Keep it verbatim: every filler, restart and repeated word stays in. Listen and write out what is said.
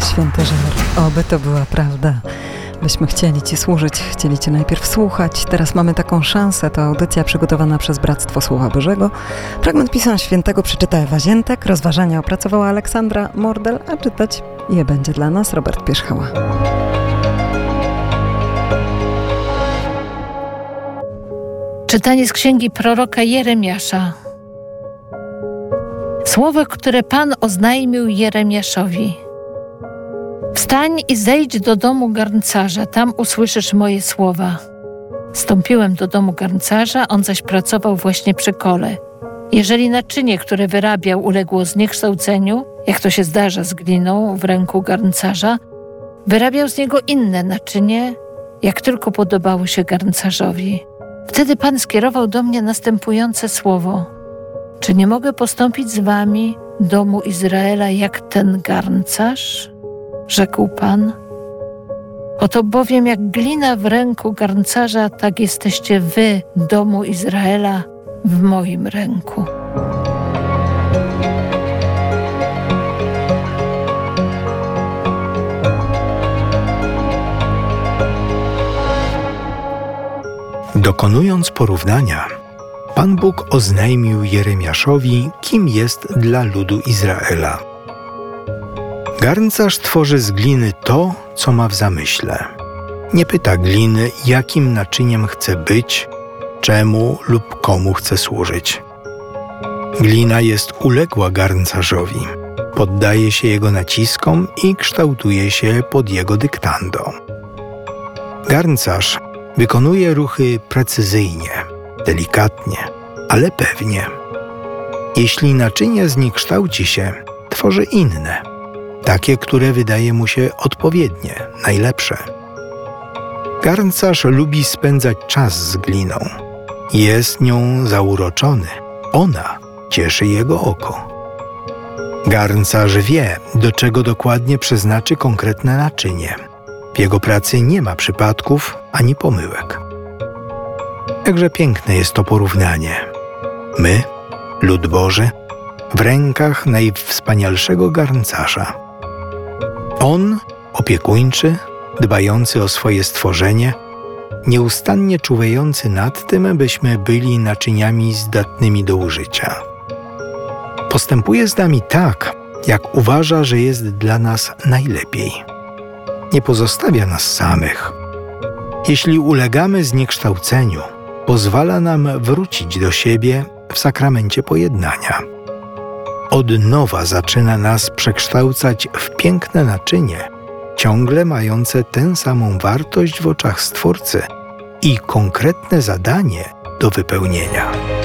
święty żar. Oby to była prawda. Byśmy chcieli Ci służyć, chcieli Cię najpierw słuchać. Teraz mamy taką szansę. To audycja przygotowana przez Bractwo Słowa Bożego. Fragment Pisma Świętego przeczyta Ewa Ziętek, rozważania opracowała Aleksandra Mordel, a czytać je będzie dla nas Robert Pierzchała. Czytanie z księgi proroka Jeremiasza. Słowo, które Pan oznajmił Jeremiaszowi. Wstań i zejdź do domu garncarza, tam usłyszysz moje słowa. Wstąpiłem do domu garncarza, on zaś pracował właśnie przy kole. Jeżeli naczynie, które wyrabiał, uległo zniekształceniu, jak to się zdarza z gliną w ręku garncarza, wyrabiał z niego inne naczynie, jak tylko podobało się garncarzowi. Wtedy Pan skierował do mnie następujące słowo. Czy nie mogę postąpić z wami, domu Izraela, jak ten garncarz? Rzekł Pan. Oto bowiem jak glina w ręku garncarza, tak jesteście wy, domu Izraela, w moim ręku. Dokonując porównania, Pan Bóg oznajmił Jeremiaszowi, kim jest dla ludu Izraela. Garncarz tworzy z gliny to, co ma w zamyśle. Nie pyta gliny, jakim naczyniem chce być, czemu lub komu chce służyć. Glina jest uległa garncarzowi, poddaje się jego naciskom i kształtuje się pod jego dyktando. Garncarz wykonuje ruchy precyzyjnie, delikatnie, ale pewnie. Jeśli naczynie zniekształci się, tworzy inne, takie, które wydaje mu się odpowiednie, najlepsze. Garncarz lubi spędzać czas z gliną. Jest nią zauroczony. Ona cieszy jego oko. Garncarz wie, do czego dokładnie przeznaczy konkretne naczynie. W jego pracy nie ma przypadków ani pomyłek. Jakże piękne jest to porównanie. My, lud Boży, w rękach najwspanialszego garncarza. On, opiekuńczy, dbający o swoje stworzenie, nieustannie czuwający nad tym, byśmy byli naczyniami zdatnymi do użycia. Postępuje z nami tak, jak uważa, że jest dla nas najlepiej. Nie pozostawia nas samych. Jeśli ulegamy zniekształceniu, pozwala nam wrócić do siebie w sakramencie pojednania. Od nowa zaczyna nas przekształcać w piękne naczynie, ciągle mające tę samą wartość w oczach Stwórcy i konkretne zadanie do wypełnienia.